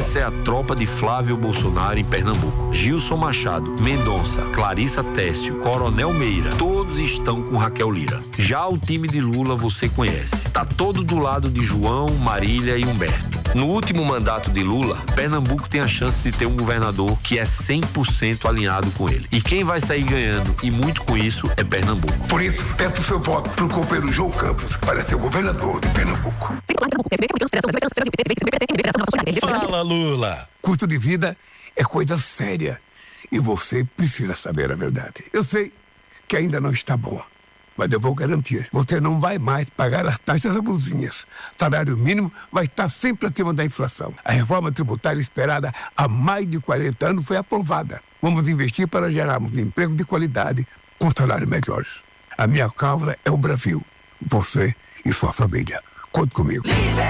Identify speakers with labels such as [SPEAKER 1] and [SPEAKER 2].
[SPEAKER 1] Essa é a tropa de Flávio Bolsonaro em Pernambuco. Gilson Machado, Mendonça, Clarissa Tércio, Coronel Meira, todos estão com Raquel Lira. Já o time de Lula você conhece. Tá todo do lado de João, Marília e Humberto. No último mandato de Lula, Pernambuco tem a chance de ter um governador que é 100% alinhado com ele. E quem vai sair ganhando, e muito com isso, é Pernambuco.
[SPEAKER 2] Por isso, peço seu voto pro companheiro João Campos para ser o governador de Pernambuco.
[SPEAKER 3] Fala, Lula!
[SPEAKER 2] Custo de vida é coisa séria e você precisa saber a verdade. Eu sei que ainda não está boa, mas eu vou garantir, você não vai mais pagar as taxas abusinhas. Salário mínimo vai estar sempre acima da inflação. A reforma tributária esperada há mais de 40 anos foi aprovada. Vamos investir para gerarmos emprego de qualidade com salários melhores. A minha causa é o Brasil, você e sua família. Conte comigo.